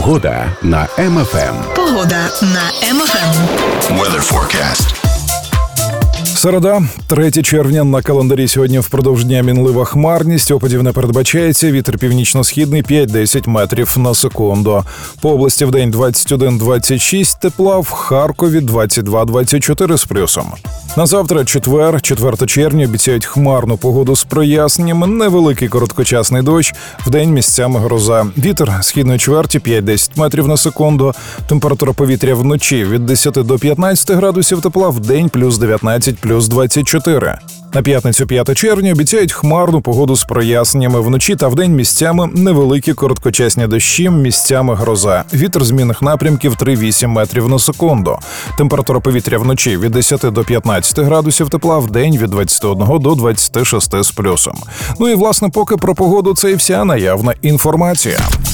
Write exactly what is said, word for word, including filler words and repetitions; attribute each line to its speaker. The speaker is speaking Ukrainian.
Speaker 1: Погода на Ем Еф Ем.
Speaker 2: Погода на Ем Еф Ем.
Speaker 3: Weather forecast.
Speaker 4: Середа, третє червня, на календарі сьогодні впродовж дня мінлива хмарність, опадів не передбачається, вітер північно-східний п'ять-десять метрів на секунду. По області вдень двадцять один - двадцять шість тепла, в Харкові двадцять два - двадцять чотири з плюсом. На завтра, четвер, четвертого червня, обіцяють хмарну погоду з проясненнями, невеликий короткочасний дощ, вдень місцями гроза. Вітер східної чверті п'ять-десять метрів на секунду, температура повітря вночі від десяти до п'ятнадцяти градусів тепла, вдень плюс дев'ятнадцять, плюс двадцять чотири. На п'ятницю, п'ятого червня, обіцяють хмарну погоду з проясненнями, вночі та вдень місцями невеликі короткочасні дощі, місцями гроза. Вітер змінних напрямків три-вісім метрів на секунду. Температура повітря вночі від десяти до п'ятнадцяти градусів тепла, вдень від двадцяти одного до двадцяти шести з плюсом. Ну і, власне, поки про погоду це і вся наявна інформація.